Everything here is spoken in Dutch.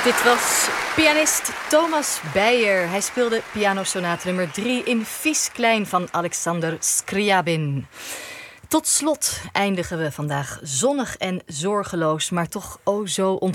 Dit was pianist Thomas Beyer. Hij speelde pianosonate nummer 3 in Vies Klein van Alexander Scriabin. Tot slot eindigen we vandaag zonnig en zorgeloos, maar toch zo